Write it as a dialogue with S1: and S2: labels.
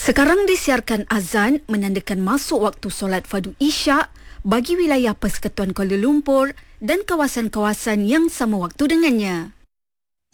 S1: Sekarang disiarkan azan menandakan masuk waktu solat fardu Isyak bagi wilayah Persekutuan Kuala Lumpur dan kawasan-kawasan yang sama waktu dengannya.